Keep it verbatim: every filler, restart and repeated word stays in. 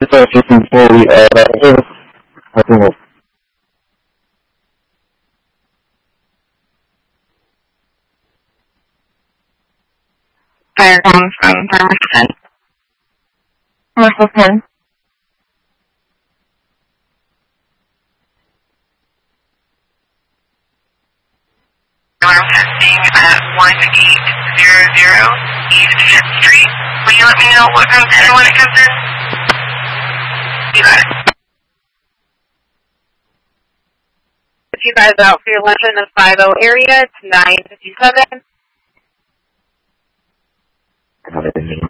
fifteen forty, uh, I think Fire calling from Farmers ten. Commercial ten. I'm testing at one eight zero zero East fifth Street. Will you let me know what comes in when it comes in? You got it. If you guys are out for your lunch in the five oh area, it's nine fifty-seven. I